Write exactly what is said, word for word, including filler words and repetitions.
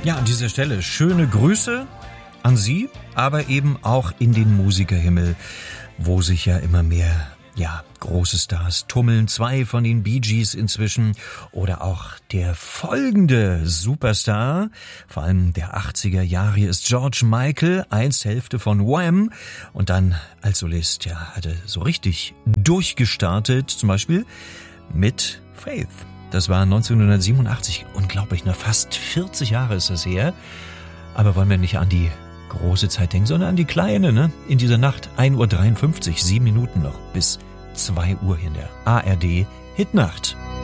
Ja, an dieser Stelle schöne Grüße an Sie, aber eben auch in den Musikerhimmel, wo sich ja immer mehr, ja, große Stars tummeln. Zwei von den Bee Gees inzwischen oder auch der folgende Superstar, vor allem der achtziger Jahre, hier ist George Michael, einst Hälfte von Wham und dann als Solist, ja, hatte so richtig durchgestartet, zum Beispiel mit Faith. Das war neunzehnhundertsiebenundachtzig, unglaublich, ne? Fast vierzig Jahre ist das her. Aber wollen wir nicht an die große Zeit denken, sondern an die kleine, ne? In dieser Nacht, ein Uhr dreiundfünfzig, sieben Minuten noch bis zwei Uhr in der A R D Hitnacht.